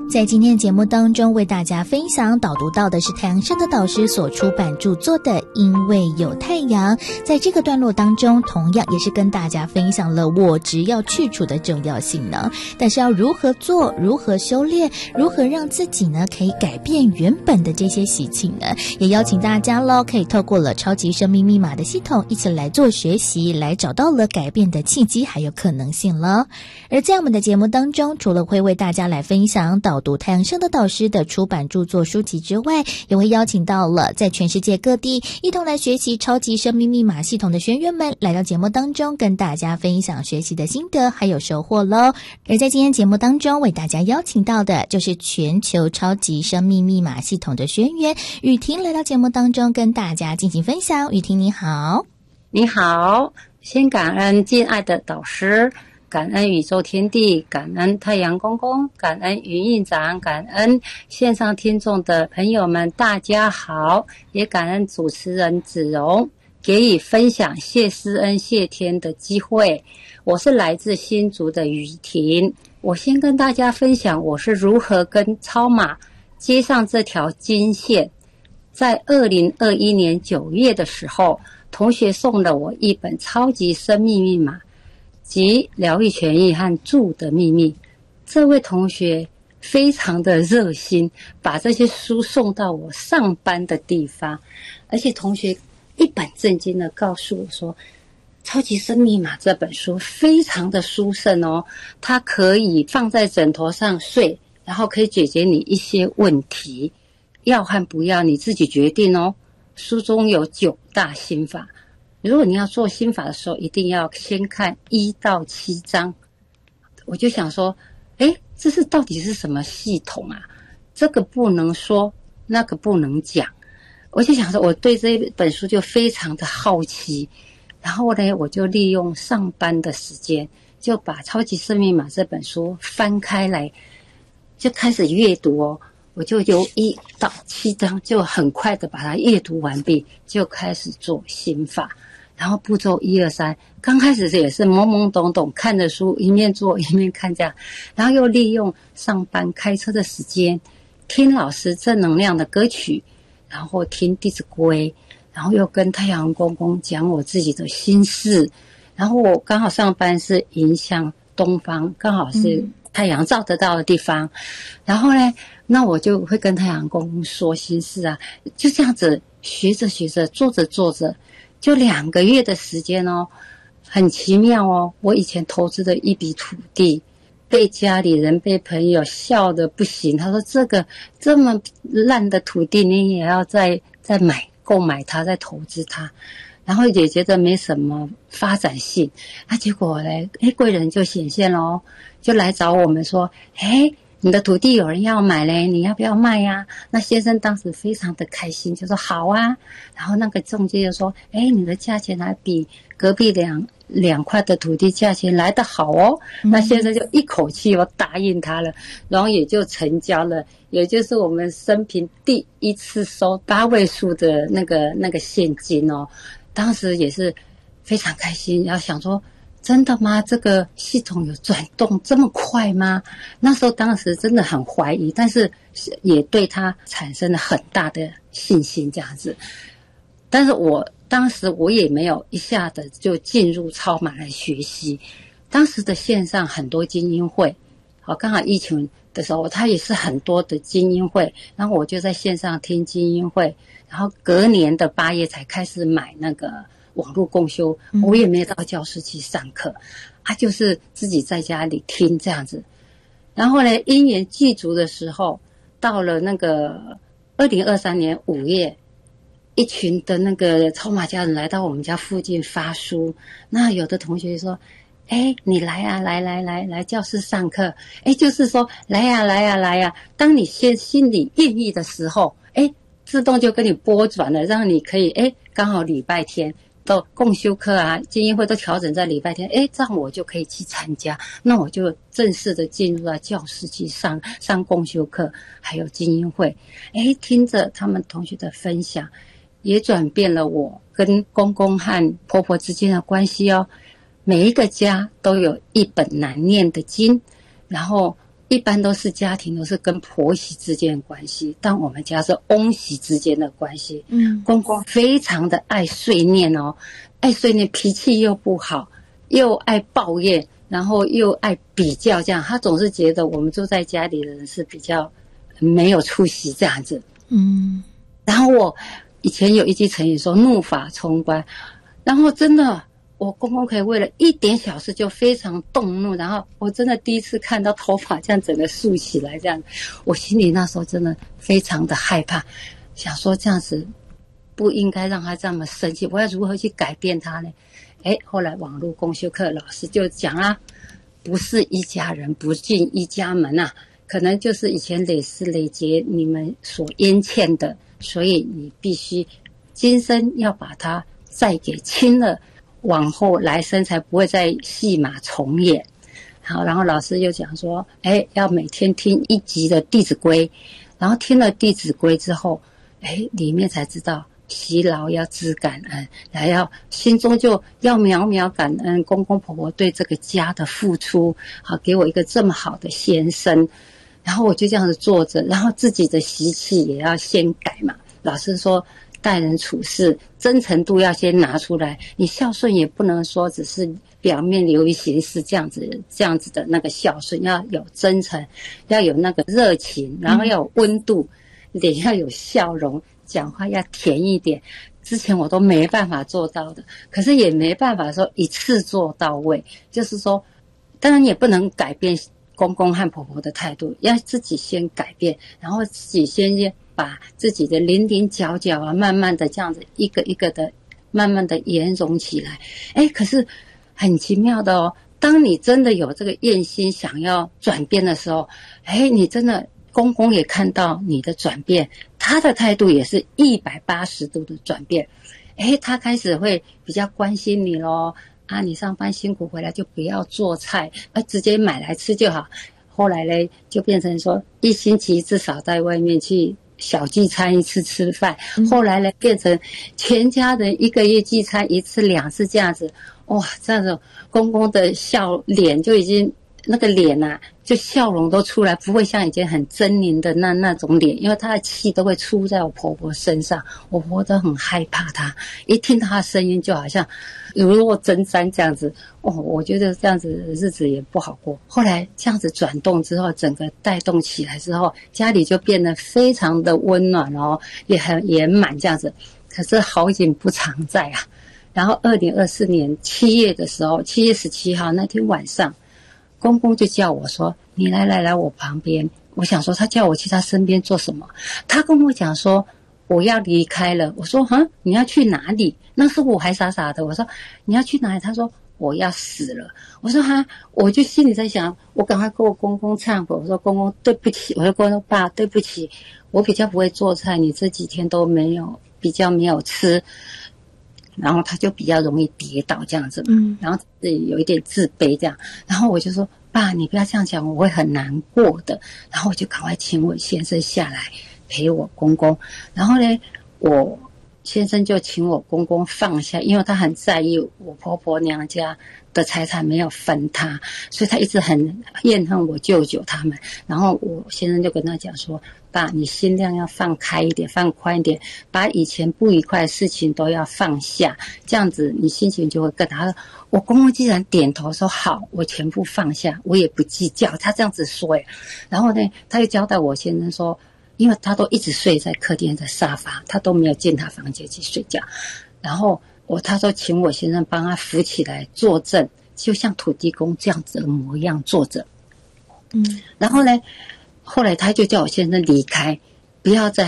在今天的节目当中，为大家分享导读到的是太阳升的导师所出版著作的《因为有太阳》。在这个段落当中，同样也是跟大家分享了我执要去除的重要性呢。但是要如何做，如何修炼，如何让自己呢可以改变原本的这些习气呢？也邀请大家咯，可以透过了超级生命密码的系统，一起来做学习，来找到了改变的契机还有可能性了。而在我们的节目当中，除了会为大家来分享导读太阳升的导师的出版著作书籍之外，也会邀请到了在全世界各地一同来学习超级生命密码系统的学员们来到节目当中，跟大家分享学习的心得还有收获咯。而在今天节目当中，为大家邀请到的就是全球超级生命密码系统的学员雨婷来到节目当中跟大家进行分享。雨婷你好。 你好，先感恩敬爱的导师，感恩宇宙天地，感恩太阳公公，感恩云印长，感恩线上听众的朋友们，大家好，也感恩主持人子荣给予分享谢师恩谢天的机会。我是来自新竹的雨婷，我先跟大家分享我是如何跟超马接上这条金线。在2021年9月的时候，同学送了我一本超级生命密码及疗愈权益和住的秘密。这位同学非常的热心，把这些书送到我上班的地方，而且同学一本正经的告诉我说，超级生命密码这本书非常的殊胜哦，它可以放在枕头上睡，然后可以解决你一些问题，要和不要你自己决定哦。书中有9大心法，如果你要做心法的时候，一定要先看1到7章。我就想说，这是到底是什么系统啊？这个不能说，那个不能讲。我就想说，我对这本书就非常的好奇，然后呢，我就利用上班的时间，就把《超级生命密码》这本书翻开来，就开始阅读哦。我就由1到7章就很快的把它阅读完毕，就开始做心法。然后步骤1、2、3，刚开始也是懵懵懂懂看着书，一面做一面看这样，然后又利用上班开车的时间，听老师正能量的歌曲，然后听弟子规，然后又跟太阳公公讲我自己的心事。然后我刚好上班是迎向东方，刚好是太阳照得到的地方，然后呢，那我就会跟太阳公公说心事啊，就这样子学着学着，做着做着，就2个月的时间哦，很奇妙哦。我以前投资的一笔土地，被家里人被朋友笑得不行，他说这个这么烂的土地你也要再购买它，再投资它，然后也觉得没什么发展性结果呢，贵人就显现了哦，就来找我们说，你的土地有人要买嘞，你要不要卖呀？那先生当时非常的开心，就说好啊。然后那个中介就说，你的价钱还比隔壁两块的土地价钱来得好哦。那先生就一口气我答应他了，然后也就成交了，也就是我们生平第一次收8位数的那个现金哦。当时也是非常开心，然后想说，真的吗？这个系统有转动这么快吗？那时候当时真的很怀疑，但是也对它产生了很大的信心这样子。但是当时我也没有一下子就进入超马来学习。当时的线上很多精英会，刚好疫情的时候，它也是很多的精英会，然后我就在线上听精英会，然后隔年的8月才开始买那个网络共修，我也没有到教室去上课，就是自己在家里听这样子。然后呢，因缘具足的时候，到了那个2023年5月，一群的那个超马家人来到我们家附近发书，那有的同学说，你来啊，来教室上课，就是说来呀，当你心里愿意的时候，自动就跟你拨转了，让你可以刚好礼拜天到共修课啊，精英会都调整在礼拜天，这样我就可以去参加，那我就正式的进入到教室去上共修课，还有精英会，听着他们同学的分享，也转变了我跟公公和婆婆之间的关系哦。每一个家都有一本难念的经，然后一般都是家庭都是跟婆媳之间的关系，但我们家是翁媳之间的关系。公公非常的爱碎念哦，爱碎念，脾气又不好，又爱抱怨，然后又爱比较，这样他总是觉得我们住在家里的人是比较没有出息这样子。然后我以前有一句成语说怒发冲冠，然后真的我公公可以为了一点小事就非常动怒，然后我真的第一次看到头发这样整个竖起来这样，我心里那时候真的非常的害怕，想说这样子不应该让他这么生气，我要如何去改变他呢？后来网络公修课老师就讲啊，不是一家人不进一家门啊，可能就是以前累世累劫你们所冤欠的，所以你必须今生要把它再给清了，往后来生才不会再戏码重演。好，然后老师又讲说，要每天听一集的《弟子规》，然后听了《弟子规》之后，里面才知道习劳要知感恩，还要心中就要渺渺感恩公公婆婆对这个家的付出，好给我一个这么好的先生。然后我就这样子坐着，然后自己的习气也要先改嘛。老师说待人处事真诚度要先拿出来，你孝顺也不能说只是表面流于形式这样子的那个孝顺，要有真诚，要有那个热情，然后要有温度，脸要有笑容，讲话要甜一点。之前我都没办法做到的，可是也没办法说一次做到位，就是说当然也不能改变公公和婆婆的态度，要自己先改变，然后自己先把自己的棱棱角角啊，慢慢的这样子一个一个的慢慢的圆融起来。可是很奇妙的哦，当你真的有这个愿心想要转变的时候，你真的公公也看到你的转变，他的态度也是180度的转变。他开始会比较关心你咯，你上班辛苦回来就不要做菜，直接买来吃就好。后来呢，就变成说一星期至少在外面去小聚餐一次吃饭，后来呢变成全家人1个月聚餐1次2次这样子。哇，这样子公公的笑脸就已经那个脸啊，就笑容都出来，不会像以前很狰狞的那种脸，因为他的气都会出在我婆婆身上，我婆婆都很害怕他，一听他的声音就好像如若针毡这样子。我觉得这样子日子也不好过。后来这样子转动之后，整个带动起来之后，家里就变得非常的温暖哦，也很圆满这样子。可是好景不常在啊。然后2024年7月的时候，7月17号那天晚上，公公就叫我说，你来我旁边。我想说他叫我去他身边做什么，他跟我讲说我要离开了。我说你要去哪里？那时候我还傻傻的，我说你要去哪里？他说我要死了。我说我就心里在想，我赶快跟我公公忏悔，我说公公对不起，我说公公爸对不起，我比较不会做菜，你这几天都比较没有吃，然后他就比较容易跌倒这样子，然后有一点自卑这样，然后我就说爸，你不要这样讲，我会很难过的。然后我就赶快请我先生下来陪我公公，然后呢，我先生就请我公公放下，因为他很在意我婆婆娘家的财产没有分他，所以他一直很怨恨我舅舅他们。然后我先生就跟他讲说，爸，你心量要放开一点，放宽一点，把以前不愉快的事情都要放下，这样子你心情就会更好。我公公既然点头说好，我全部放下，我也不计较。他这样子说然后呢，他又交代我先生说，因为他都一直睡在客厅的沙发，他都没有进他房间去睡觉。然后他说请我先生帮他扶起来坐正，就像土地公这样子的模样坐着。然后呢，后来他就叫我先生离开，不要再